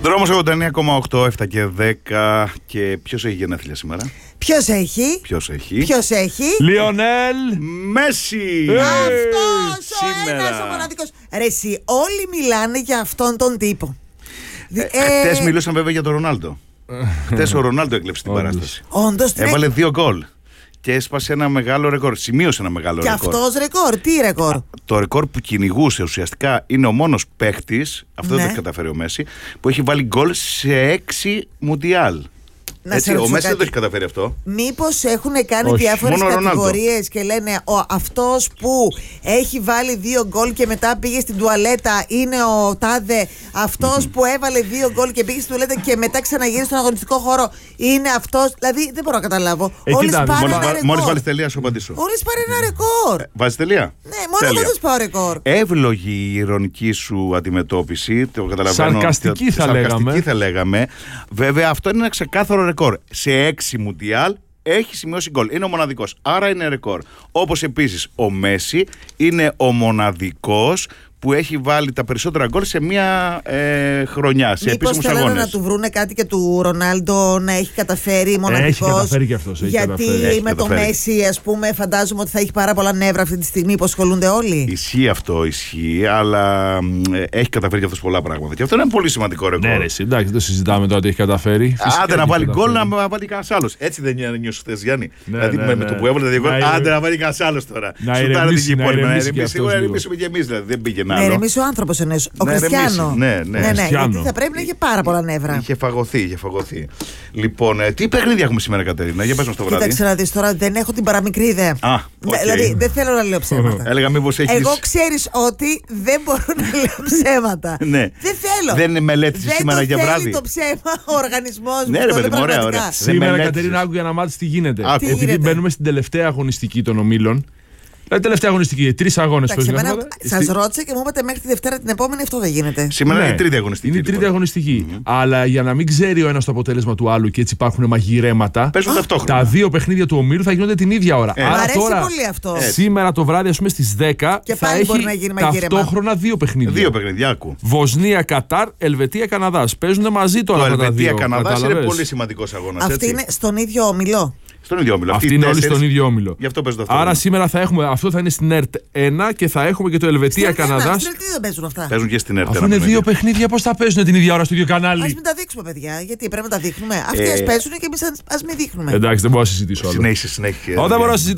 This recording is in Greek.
Δρόμος 89,8, 7 και 10. Και ποιος έχει γενέθλια σήμερα? Ποιος έχει? Λιονέλ Μέση. Αυτός ο σήμερα. ένας ο μοναδικός. Ρε εσύ, όλοι μιλάνε για αυτόν τον τύπο. Χτες μιλούσαν βέβαια για τον Ρονάλντο. Χτες ο Ρονάλντο έκλεψε την παράσταση. Όντως, Έβαλε 2 γκολ και έσπασε ένα μεγάλο ρεκόρ. Σημείωσε ένα μεγάλο και ρεκόρ. Και αυτός ρεκόρ, τι ρεκόρ? Το ρεκόρ που κυνηγούσε ουσιαστικά είναι ο μόνος παίχτης, αυτό δεν το έχει καταφέρει ο Μέση, που έχει βάλει γκολ σε 6 μουντιάλ. Έτσι, ο Μέση δεν το έχει καταφέρει αυτό. Μήπως έχουν κάνει διάφορες κατηγορίες και λένε αυτός που έχει βάλει 2 γκολ και μετά πήγε στην τουαλέτα είναι ο τάδε. Αυτός που έβαλε 2 γκολ και πήγε στην τουαλέτα και μετά ξαναγίνει στον αγωνιστικό χώρο είναι αυτός. Δηλαδή δεν μπορώ να καταλάβω. Μόλις βάλεις τελεία, σου απαντήσω. Μόλις πάρει ένα ρεκόρ. Βάζεις τελεία. Ναι, μόνο εγώ τους πάω ρεκόρ. Εύλογη η ειρωνική σου αντιμετώπιση. Το καταλαβαίνω. Σαρκαστική θα λέγαμε. Βέβαια, αυτό είναι ένα ξεκάθαρο ρεκόρ. Σε 6 μουντιάλ έχει σημειώσει γκολ. Είναι ο μοναδικός. Άρα είναι ρεκόρ. Όπως επίσης ο Μέση είναι ο μοναδικός που έχει βάλει τα περισσότερα γκολ σε μία χρονιά, σε επίσημους αγώνες. Μήπως να του βρούνε κάτι και του Ρονάλντο να έχει καταφέρει μοναδικός? Έχει καταφέρει και αυτός. Γιατί με το Μέση, ας πούμε, φαντάζομαι ότι θα έχει πάρα πολλά νεύρα αυτή τη στιγμή που ασχολούνται όλοι. Ισχύει αυτό, αλλά έχει καταφέρει και αυτός πολλά πράγματα. Και αυτό είναι ένα πολύ σημαντικό ρεκόρ. Ναι, εντάξει, δεν το συζητάμε τώρα ότι έχει καταφέρει. Άντε να βάλει γκολ, να βάλει κανένας άλλος. Έτσι δεν νιώσε χθες, Γιάννη? Δηλαδή με το που έβαλε τα 2 γκολ, άντε να βάλει κανένας άλλος τώρα. Να ηρεμήσουμε και εμείς, δηλαδή δεν πήγε να. Ναι, ηρεμήσει ο άνθρωπος εννοείς. Ο Κριστιάνο. Ναι. Γιατί θα πρέπει να είχε πάρα πολλά νεύρα. Είχε φαγωθεί. Λοιπόν, τι παιχνίδια έχουμε σήμερα, Κατερίνα? Για πες μας το βράδυ. Κοίταξε να δεις τώρα, δεν έχω την παραμικρή ιδέα. Δηλαδή δεν θέλω να λέω ψέματα. Έλεγα μήπως έχεις. Εγώ ξέρεις ότι δεν μπορώ να λέω ψέματα. Ναι. Δεν θέλω. Δεν είναι μελέτη σήμερα για βράδυ. Δεν θέλει το ψέμα ο οργανισμός μου. Ναι, ρε παιδί μου, ωραία. Σήμερα, Κατερίνα, άκουγε να μάθεις τι γίνεται. Επειδή μπαίνουμε στην τελευταία αγωνιστική των ομίλων. Δηλαδή, τελευταία αγωνιστική, 3 αγώνες. Σας ρώτησα και μου είπατε μέχρι τη Δευτέρα την επόμενη αυτό δεν γίνεται. Σήμερα είναι η τρίτη αγωνιστική. Είναι η τρίτη αγωνιστική. Αλλά για να μην ξέρει ο ένας το αποτέλεσμα του άλλου και έτσι υπάρχουν μαγειρέματα, παίζουν ταυτόχρονα. Τα 2 παιχνίδια του ομίλου θα γίνονται την ίδια ώρα. Μ' αρέσει πολύ αυτό. Σήμερα το βράδυ, ας πούμε στις 10, και θα έχει ταυτόχρονα 2 παιχνίδια. 2 παιχνίδια, άκου. Βοσνία-Κατάρ, Ελβετία-Καναδάς. Παίζουν μαζί τώρα αυτά τα 2. Ελβετία-Καναδάς είναι πολύ σημαντικός αγώνας. Αυτή είναι στον ίδιο όμιλο. Στον ίδιο όμιλο. Αυτοί είναι όλοι στον ίδιο όμιλο. Γι' αυτό παίζουν αυτό. Άρα σήμερα θα έχουμε, αυτό θα είναι στην ΕΡΤ 1 και θα έχουμε και το Ελβετία-Καναδάς. Στην ΕΡΤ δεν παίζουν αυτά. Παίζουν και στην ΕΡΤ 1. Αφού είναι 2 παιχνίδια, πώς θα παίζουν την ίδια ώρα στο ίδιο κανάλι? Ας μην τα δείξουμε, παιδιά. Γιατί πρέπει να τα δείχνουμε. Αυτοί ας παίζουν και εμείς ας μην δείχνουμε. Εντάξει, δεν μπορώ να συζητήσω άλλο. Συνέχισε. Όταν μπορώ να συζητήσω.